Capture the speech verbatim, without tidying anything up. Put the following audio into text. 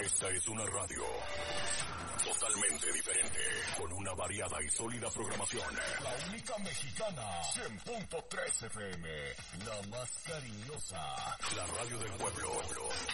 Esta es una radio totalmente diferente, con una variada y sólida programación. La única mexicana, cien punto tres F M, la más cariñosa, la radio del pueblo.